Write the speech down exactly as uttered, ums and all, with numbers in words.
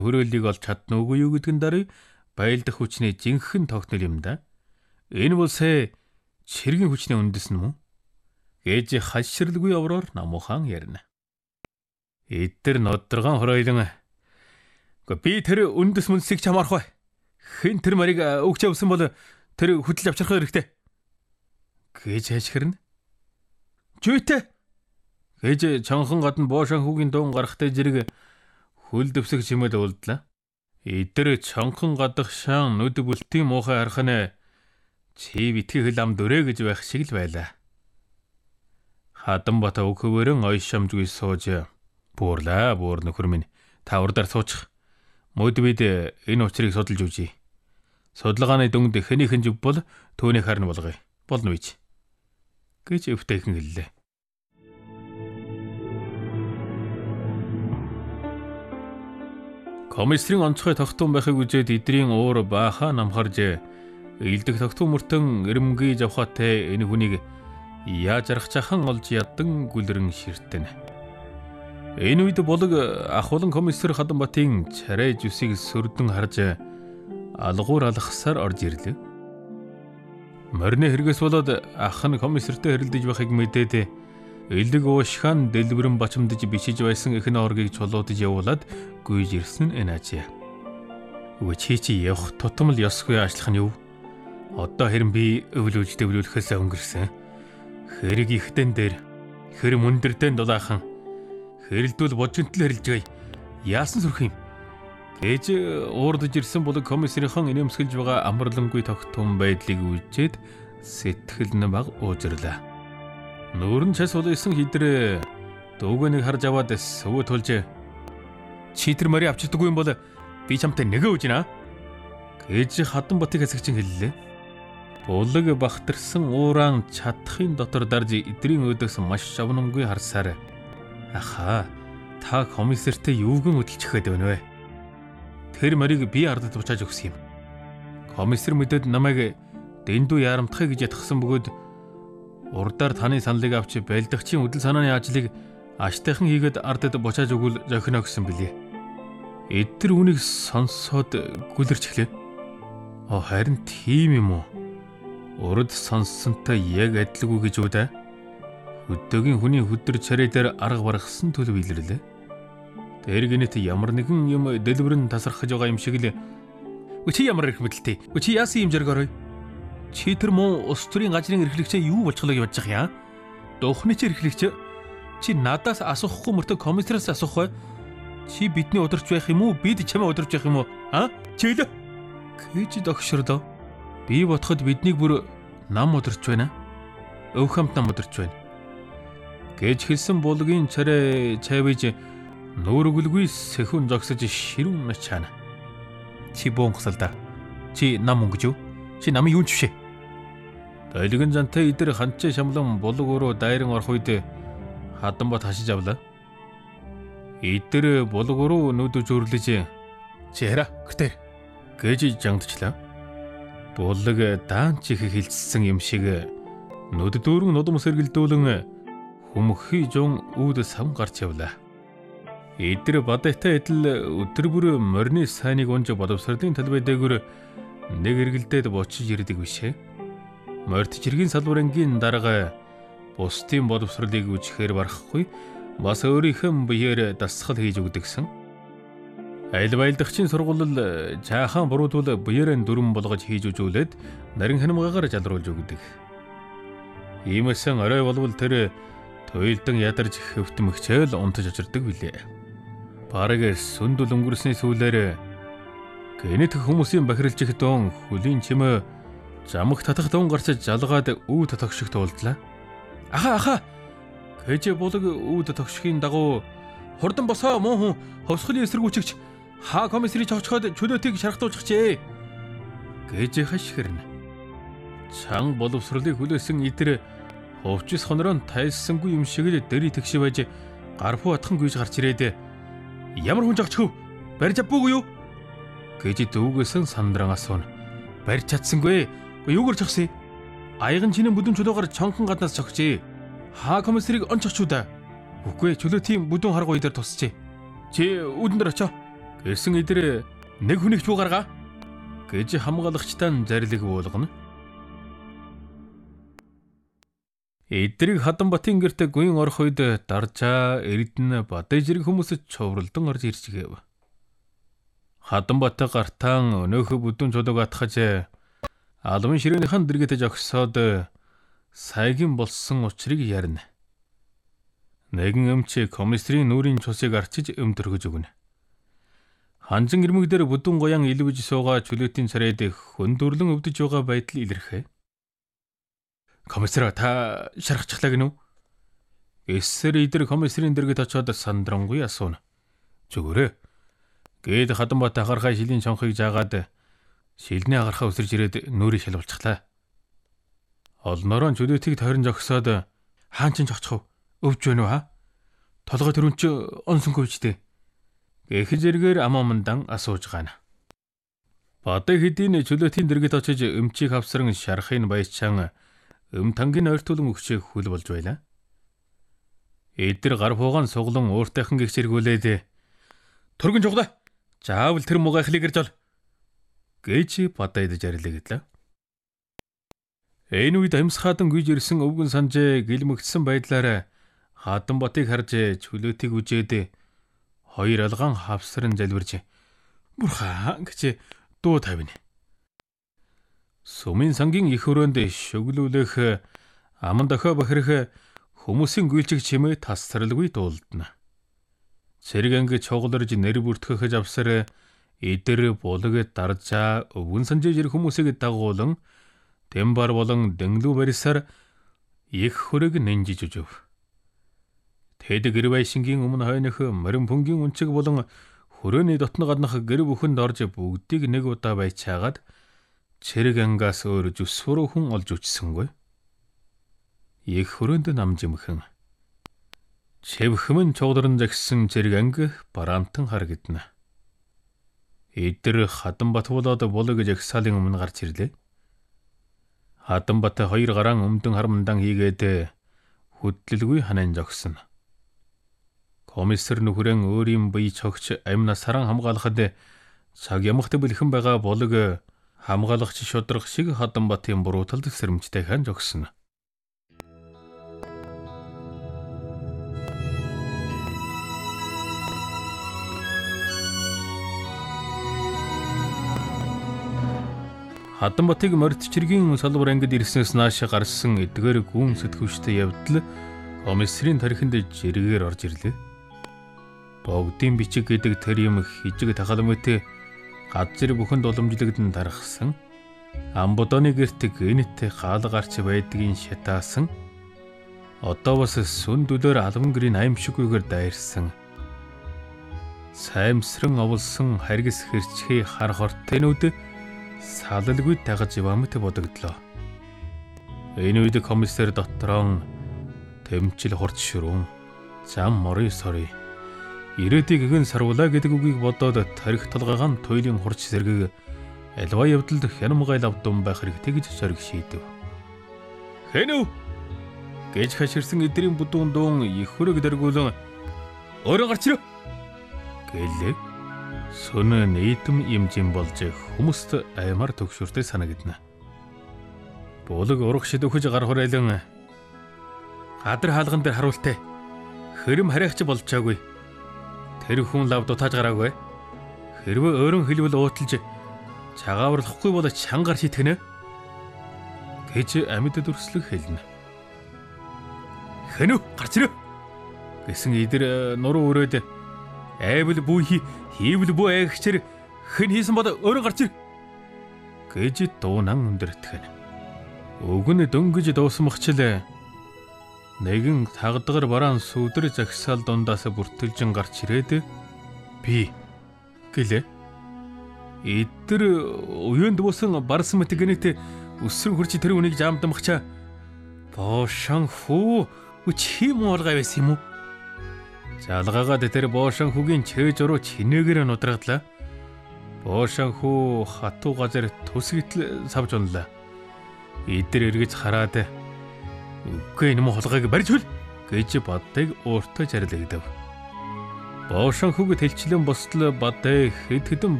Хөрөөллийг олж чадна уугүй юу гэдэг нь даруй байлдах хүчний жинхэнэ тогтнол юм да. Энэ бол сая чиргийн хүчний үндэс нь мөн? Гэж хаширлгүй овроор намуухан ярина. Эдгээр нодоргон хоройлон. Би тэр үндэс мөнсийг чамаарах бай. Хэн тэр марийг өгч явсан бол тэр хөдөлж авчрах хэрэгтэй. Гэж хашгирна. Жүйтэй. Гэж чонхон гадна боошон хүүгийн дуун гарахтай зэрэг хөл дэвсэг чимэл уулдлаа. Эдгээр чонхон гадах шаан нүд бүлтийн муухай харах нь чи битгий хэл ам дөрөө гэж байх шиг л байлаа. Хадан бата өгхөвөрөн ой шамжгүй сууж буурлаа буур нөхөр минь та урдаар суучих. Мөд бид энэ учрыг судалж үзье. Судалгааны дүнд хэнийхэн жив бол түүнийг харна болгоё. Болно бич. Гэж өвтэйхэн хэллээ. Комиссарын онцгой тогтун байхыг үзээд эдрийн уур бааха намхарж илдэх тогтун мөртөн эрэмгий завхаатай энэ хүнийг яаж аргачаахан олж яддан гүлрэн ширтэнэ. Энэ үед болог ахуулан комиссар Хаданбатын царай зүсийг сөрдөн харж алгуур алхасаар орж ирлээ. Морины хэрэгээс болоод ах нь комиссартай хэрэлдэж байхыг мэдээд элэг уушхан дэлбэрэн бачимдж бичиж байсан эхнэ оргийг чулуудж явуулаад гүйж ирсэн энэ ачаа. Өвөө чи чи явах тутам л ёсгүй ажиллах нь юу? Одоо хэрэн би өвлүүлж дэвлүүлэхээс өнгөрсөн. Хэрэг ихтэн дээр хэр мөндөрдөн дулаахан хэрэлдүүл божинтл хэрэлж гай. Яасан сүрх юм? Гэж уурдж ирсэн болог комиссарийнхан инээмсгэлж байгаа амарлангүй тогтун байдлыг үзээд сэтгэл нь баг уужрлаа. Нүүрэн час улайсан хидрээ дүүгэнийг харж аваад сөвөө тулж чи тэр морийг авчирдаггүй юм бол би чамтай нэгэ үжинэ гэж Хаданбатыг хэсэгчин хэллээ. Булаг бахтарсан ууран чадхын дотор дарж эдрийн өдөөс маш шавнангүй харсаар аха та комиссартай юугэн хөдөлчих гээд байна вэ? Тэр морийг би ардад буцааж өгсөн юм. Комиссар мэдээд намайг дэндүү яарамтхай гэж ятгсан бөгөөд урдаар таны саналыг авч байлдагчийн хөдөл санааны ажлыг аштайхан хийгээд ардад буцааж өгвөл зохино гэсэн билээ. Эдгээр үнийг сонсоод гүлэрч эхлэв. Оо харин тийм юм уу? Урд сонссонтой яг адилгүй гэж үү да? Хөдөөгийн хүний хөдөр царай дээр арга баргасан төлөв илэрлээ. Тэр гинэт ямар нэгэн юм дэлбэрэн тасархаж байгаа юм шиг л. Чи ямар их мэдлэлтэй? Чи яасан юм жаргорой? Чи тэр муу ус төрийн газрын эрхлэгчээ юу болчихлоо гэж бодож байгаа юм? Духны чи эрхлэгч чи надаас асуухгүй мөртөө комиссараас асуух бай. Чи бидний удирч байх юм уу? Бид чамаа удирч байх юм уу? Аа? Чийлээ. Гэж догшрлоо. Би бодоход биднийг бүр нам удирч байна. Өв хамт нам удирч байна. Гэж хэлсэн булгийн царай цайвж нүүргөлгүй сэхүн зогсож ширүүн начаана. Чи бонхсалда. Чи нам өнгөж юу? Чи намын юунч бишээ. Долгин зантай идэр ханчаа шамлан булгууруу дайран орох үед Хаданбат хашиж авлаа. Идэр булгууруу нүдж өрлөж чи яра гэтэр гэж жангдчлаа. Булг даан чих хилцсэн юм шиг нүд дүүрэн нудам сэргэлдүүлэн хүмхий жун үүд сав гарч явлаа. Идэр бадайтай адил өдөр бүр морины сайныг унж боловсролын талбай дээгүүр нэг эргэлдээд бочиж ирдэг бишээ. Морьт чиргийн салбарангийн дарга бусдын боловсролыг үжихээр барахгүй бас өөрийнхөө биеэр дасгал хийж өгдөгсөн. Айл байлдагчийн сургууль жаахан буруудвал биеэрээ дүрэн болгож хийж үзүүлээд нарийн ханамгаагаар жалруулж өгдөг. Иймээсэн орой болвол тэр туйлдан ядарч хөвтмөгчөөл унтаж очирдаг билээ. Бараг сүндүл өнгөрсний сүүлээр гэнэт хүмүүсийн бахиралж их дуун хөлийн чимээ замх татах дуун гарчиж жалгаад үүд тогшигт уулдлаа. Аха аха гэж булаг үүд тогшихийн дагуу хурдан босоо муу хүн ховсхолын эсэргүүчигч хаа комиссарыг чогчхоод чөлөөтийг шархтуулчихжээ гэж хашгирна. Чан боловсролыг хүлээсэн идэр ховчис хонорон тайлсангүй юм шиг л дэри тэгш байж гарфуу атхан гүйж гарч ирээд ямар хүн жогчхов барьж авбуугүй юу гэж дүүгээсэн сандран асууна. Барьж чадсангүй юугаар чагсыг аяган чиний бүдүүн чулуугаар чонхон гаднаас цогчээ. Хаа комиссарыг онцогчуу да. Үгүй чөлөө тийм бүдүүн харгуй дээр тусчээ. Чи үүдэн дээр очоо Гэсэн эдэр нэг хүнийг ч юу гаргаа гэж хамгаалагчтай зарлиг буулгана. Эдрийг Хатанбатын гэрте гуйн орох үед даржаа Эрдэнэ Бадай зэрэг хүмүүсд човролдон орж ирж гээв. Хатанбат гартаан өнөөхө бүдүүн чулууг атгаж албан ширээнийхэн дэргэд жогсоод сайгин болсон учрыг ярина. Нэгэн эмч комиссарын нүрийн цусыг арчиж өмдөргөж өгнө. Ханжин ирмэг дээр бүдүүн гоян илвэж суугаа чөлөөтийн царайд хөндөрлөн өвдөж байгаа байдал илэрхэ. Комиссар та шархчихлаа гинүү? Эсэр идэр комиссарын дэргэд очоод сандрангуй асууна. Зүгээрээ. Гээд Хатанбат ахархай шилийн чонхыг жаагаад шилний агархаа өсөрж ирээд нүрийг шалвалчихлаа. Олноороо чөлөөтийг тойрон жогсоод хаан ч жогцох өвж байна уу хаа? Толгой төрүн чи онсонгүйчтэй. Гэх зэргээр амаамандан асууж гана. Бадай хэдийн чөлөөтийн дэргэд очиж өмчийг авсран шарахын баячаан өм тангийн ойртуулан өгчээг хүл болж байлаа. Эдэр гар фуугаан суглан ууртайхан гих зэргүүлээд түргэн жуглаа. Заавал тэр мугайхлыг ирж ол гэж Бадайд жарилгэдлээ. Энэ үед амьсхаадан гүйж ирсэн өвгөн санжээ гэлмэгдсэн байдлаараа Хатанбатыг харж чөлөөтийг үжээд хоёр алгаан хавсран залбирж "Бурхан" гэж дуу тавина. Сумын сангийн их өрөөнд шөглүүлэх аман дохио бохирх хүмүүсийн гүйлжиг чимээ тасралгүй дуулдана. Цэрэг анги чоглорж нэр бүртгэж авсаар эдэр булаг даржаа өвгөн санжээж ирэх хүмүүсийг дагуулan Тэмбар болон Дэнглүү барьсаар их хөрөг нэнжиж өжөв. Тэд гэр байшингийн өмнө хойных морин пүнгийн үнчиг болон хөрөөний дотно гаднах гэр бүхэнд орж бүгдийг нэг удаа байцаагаад цэрэг ангаас өөр зүсвэр хүн олж үчсэнгүй. Их хөрөөнд намжимхэн. Чевхмэн чуулран загсан цэрэг анги бараантан харагдана. Эдэр Хатанбат болоод булаг жагсаалын өмнө гарч ирлээ. Хатанбат хоёр гараан өмдөн харамдан хийгээд хөдлөлгүй ханан жогсон. Комиссар нөхрөн өөрийн бие цогч амь насаран хамгаалахад цаг ямагт бэлхэн байгаа булаг хамгаалагч шудрах шиг Хатанбатын бурууталд сэрэмжтэй хан жогсон. Хатанбатыг морд чиргийн салбар ангид ирснээс нааш гарсан эдгээр гүн сэтгүүчтэй явдал комиссарын тархинд жиргээр орж ирлээ. Богдын бичиг гэдэг тэр юм хижиг тахаламжтай газар бүхэнд уламжлагдсан тархсан. Амбодоны гэрт гэнэт хаал гарч байдгийн шатаасан. Одоо бас сүн дүлээр албан гэрийн аимшиггүйгээр дайрсан. Саймсран оволсон харгис хэрчхий хар хортэнүүд салалгүй тагаж явамт бодогдлоо. Энэ үед комиссар дотроо тэмчил хурц шүрүүн зам морын сорой ирээдийг гэн сарвлаа гэдэг үгийг бодоод тарих толгойн туйлын хурц зэрэг альва явдалд хянамгай лавдун байх хэрэгтэй гэж зориг шийдэв. "Хэнүү?" гэж хаширсан эдрийн бүдүүн дуун их хөрөг дэргүүлэн "Өөрөө гарч ирээ" гэлээ. Сүнэ нийтэм имжин болж хүмүүст аймар төгшөртэй санагдана. Булаг урах шид өгөж гар хураалан гадар хаалган дээр харуултай. Хэрэм харайхч болчоогүй. Тэр хүн лав дутааж гараагүй. Хэрвээ өөрөн хэлбэл ууталж цагааварлахгүй бол чангаар шитгэнэ гэж амьд дүрслэг хэлнэ. "Хэнүү гарч ирээ" гэсэн эдэр нуруу өрөөд "Айвал бүү хийвэл бүү айгчээр хэн хийсэн бод өөрөө гарч ир" гэж дуунан өндөртгөн. Өгөн дөнгөж дуусмахчлаа. Нэгэн тагдгар бараан сүдэр загсаал дундаас бүртэлжин гарч ирээд "Би" гэлээ. Эдэр уянд бусан барсан мэт гэнэт өсрөн хурж тэр үнийг жаамдамгчаа "Боошан хүү чи муулгай байсан юм уу?" Залгаагаад тэр боошан хүүгийн чээж уруу чинээгээр нудраглаа. Боошан хүү хатуу газар төсгөл савж унлаа. Эдэр эргэж хараад "Үгүй энэ муулгайг барьж хөл" гэж Бадайг ууртаа жарилгадав. Боошон хүүгэд хэлчлэн босдол бадай хэд хэдэн